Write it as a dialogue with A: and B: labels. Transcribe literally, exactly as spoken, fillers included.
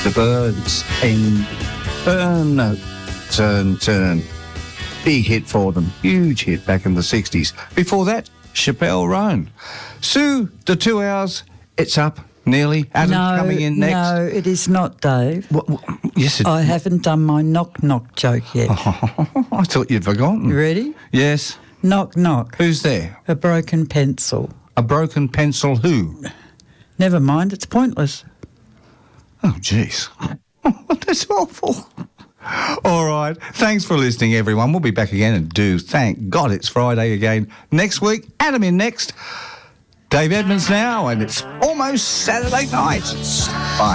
A: The birds in turn, turn, turn. Big hit for them. Huge hit back in the sixties. Before that, Chappelle Roan. Sue, the two hours, it's up nearly. Adam
B: no,
A: coming in next.
B: No, it is not, Dave.
A: What, what, yes, it
B: I haven't done my knock-knock joke yet.
A: Oh, I thought you'd forgotten.
B: You ready?
A: Yes.
B: Knock-knock.
A: Who's there?
B: A broken pencil.
A: A broken pencil who?
B: Never mind, it's pointless.
A: Oh, jeez. That's awful. All right. Thanks for listening, everyone. We'll be back again, and do thank God it's Friday again next week. Adam in next. Dave Edmonds now, and it's almost Saturday night. Bye.